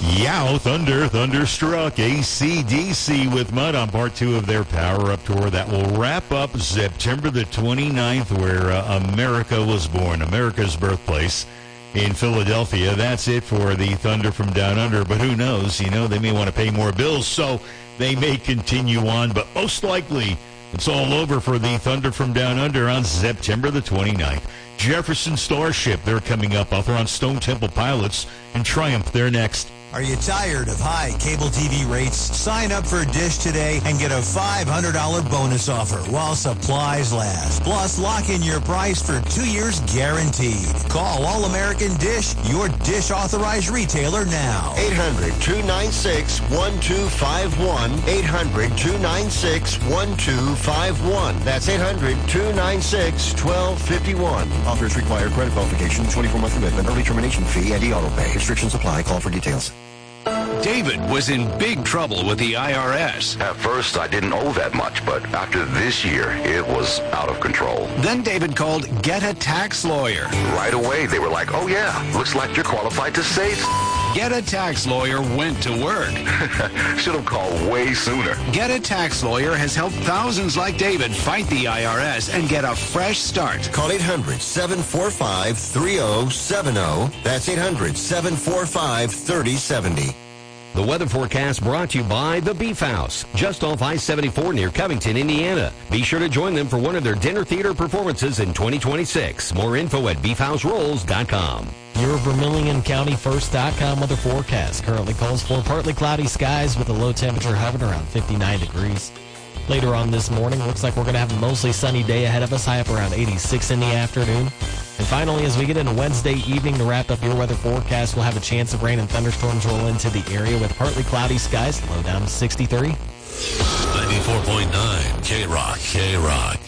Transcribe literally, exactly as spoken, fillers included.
Yow, Thunder, Thunderstruck, A C D C with Mud on part two of their Power Up Tour that will wrap up September the twenty-ninth, where uh, America was born, America's birthplace in Philadelphia. That's it for the Thunder from Down Under, but who knows? You know, they may want to pay more bills, so they may continue on, but most likely it's all over for the Thunder from Down Under on September the twenty-ninth. Jefferson Starship, they're coming up. Author on Stone Temple Pilots and Triumph, they're next. Are you tired of high cable T V rates? Sign up for Dish today and get a five hundred dollars bonus offer while supplies last. Plus, lock in your price for two years guaranteed. Call All-American Dish, your Dish authorized retailer now. eight hundred, two nine six, one two five one. eight hundred, two nine six, one two five one. That's eight hundred, two nine six, one two five one. Offers require credit qualification, twenty-four month commitment, early termination fee, and e-auto pay. Restrictions apply. Call for details. David was in big trouble with the I R S. At first, I didn't owe that much, but after this year, it was out of control. Then David called Get a Tax Lawyer. Right away, they were like, oh yeah, looks like you're qualified to save. Get a Tax Lawyer went to work. Should have called way sooner. Get a Tax Lawyer has helped thousands like David fight the I R S and get a fresh start. Call eight hundred, seven four five, three oh seven oh. That's eight hundred, seven four five, three oh seven oh. The weather forecast brought to you by The Beef House, just off I seventy-four near Covington, Indiana. Be sure to join them for one of their dinner theater performances in twenty twenty-six. More info at beef house rolls dot com. Your Vermilion County First dot com weather forecast currently calls for partly cloudy skies with a low temperature hovering around fifty-nine degrees. Later on this morning, looks like we're going to have a mostly sunny day ahead of us, high up around eighty-six in the afternoon. And finally, as we get into Wednesday evening to wrap up your weather forecast, we'll have a chance of rain and thunderstorms roll into the area with partly cloudy skies, low down to sixty-three. ninety-four point nine K-Rock, K-Rock.